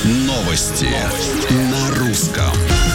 Новости на русском.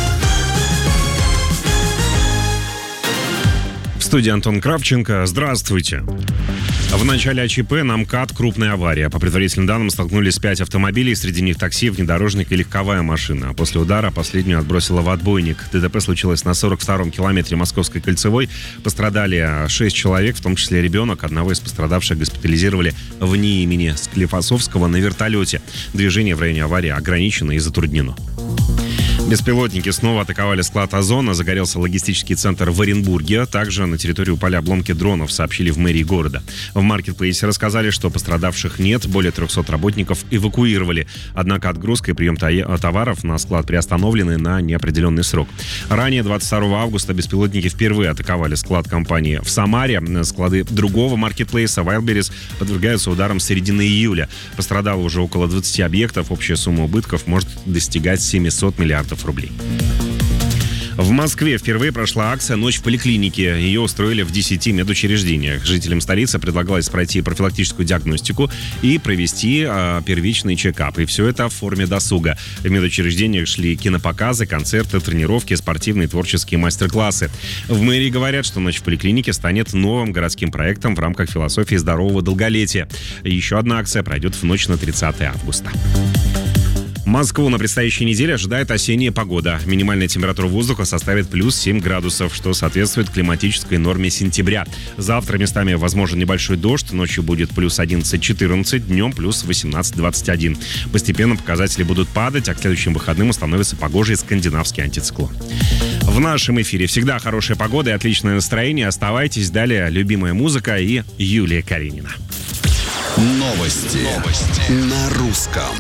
В студии Антон Кравченко. Здравствуйте. В начале АЧП на МКАД крупная авария. По предварительным данным, столкнулись 5 автомобилей, среди них такси, внедорожник и легковая машина. После удара последнюю отбросила в отбойник. ДТП случилось на 42-м километре Московской кольцевой. Пострадали 6 человек, в том числе ребенок. Одного из пострадавших госпитализировали в НИИ имени Склифосовского на вертолете. Движение в районе аварии ограничено и затруднено. Беспилотники снова атаковали склад «Озона». Загорелся логистический центр в Оренбурге. Также на территории упали обломки дронов, сообщили в мэрии города. В маркетплейсе рассказали, что пострадавших нет. Более 300 работников эвакуировали. Однако отгрузка и прием товаров на склад приостановлены на неопределенный срок. Ранее, 22 августа, беспилотники впервые атаковали склад компании в Самаре. Склады другого маркетплейса Wildberries подвергаются ударам с середины июля. Пострадало уже около 20 объектов. Общая сумма убытков может достигать 700 миллиардов рублей. В Москве впервые прошла акция «Ночь в поликлинике». Ее устроили в 10 медучреждениях. Жителям столицы предлагалось пройти профилактическую диагностику и провести первичный чекап. И все это в форме досуга. В медучреждениях шли кинопоказы, концерты, тренировки, спортивные и творческие мастер-классы. В мэрии говорят, что «Ночь в поликлинике» станет новым городским проектом в рамках философии здорового долголетия. Еще одна акция пройдет в ночь на 30 августа. Москву на предстоящей неделе ожидает осенняя погода. Минимальная температура воздуха составит плюс 7 градусов, что соответствует климатической норме сентября. Завтра местами возможен небольшой дождь, ночью будет плюс 11-14, днем плюс 18-21. Постепенно показатели будут падать, а к следующим выходным установится погожий скандинавский антициклон. В нашем эфире всегда хорошая погода и отличное настроение. Оставайтесь, далее любимая музыка и Юлия Калинина. Новости на русском.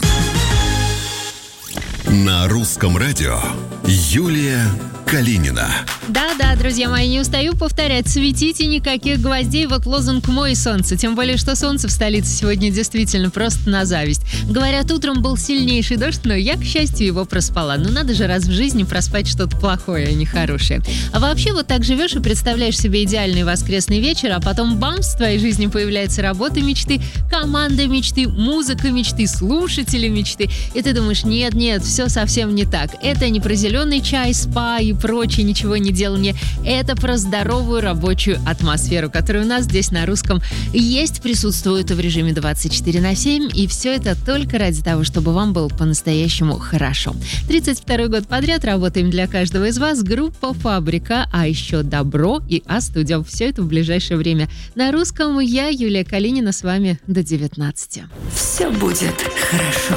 На русском радио Юлия Калинина. Да, друзья мои, не устаю повторять. Светите, никаких гвоздей. Вот лозунг «Мой солнце». Тем более, что солнце в столице сегодня действительно просто на зависть. Говорят, утром был сильнейший дождь, но я, к счастью, его проспала. Ну надо же раз в жизни проспать что-то плохое, а не хорошее. А вообще вот так живешь и представляешь себе идеальный воскресный вечер, а потом бамс, в твоей жизни появляется работа мечты, команда мечты, музыка мечты, слушатели мечты. И ты думаешь, нет, все совсем не так. Это не про зеленый чай, спа и прочее ничего не делание. Это про здоровую рабочую атмосферу, которая у нас здесь на русском есть, присутствует в режиме 24/7. И все это только ради того, чтобы вам было по-настоящему хорошо. 32-й год подряд работаем для каждого из вас. Группа «Фабрика», а еще «Добро» и «А-студио». Все это в ближайшее время. На русском я, Юлия Калинина, с вами до 19. Все будет хорошо.